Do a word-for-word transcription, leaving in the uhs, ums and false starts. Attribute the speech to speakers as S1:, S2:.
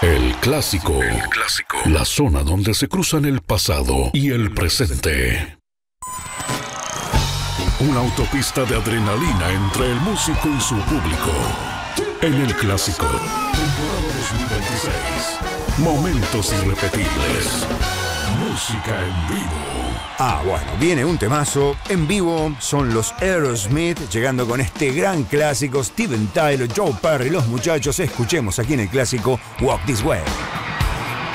S1: El clásico. El clásico. La zona donde se cruzan el pasado y el presente. Una autopista de adrenalina entre el músico y su público. En el clásico. Temporada dos mil veintiséis. Momentos irrepetibles. Música en vivo.
S2: Ah, bueno, viene un temazo. En vivo son los Aerosmith, llegando con este gran clásico. Steven Tyler, Joe Perry, los muchachos. Escuchemos aquí en el clásico Walk This Way.